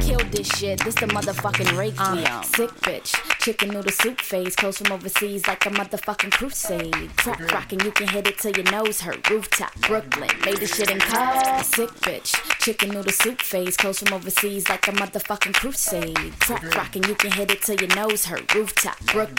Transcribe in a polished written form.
killed this shit. This the motherfucking Requiem. Sick bitch, chicken noodle soup phase. Clothes from overseas like a motherfucking crusade. Crack rockin', you can hit it till your nose hurt. Rooftop, Brooklyn, made this shit in car. Sick bitch, chicken noodle soup phase. Clothes from overseas like a motherfucking crusade. Crack rockin', you can hit it till your nose hurt. Rooftop, Brooklyn.